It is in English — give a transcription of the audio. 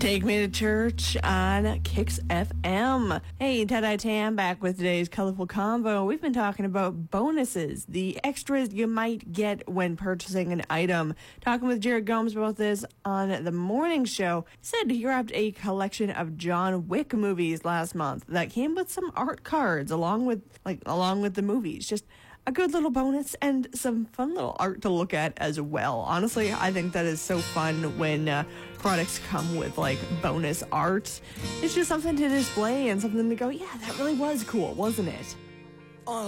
Take Me to Church on Kicks FM. Hey, Ted Tam back with today's colorful combo. We've been talking about bonuses, the extras you might get when purchasing an item. Talking with Jared Gomes about this on the morning show. He said he grabbed a collection of John Wick movies last month that came with some art cards along with the movies. Just a good little bonus and some fun little art to look at as well. Honestly, I think that is so fun when products come with like bonus art. It's just something to display and something to go, yeah, that really was cool, wasn't it?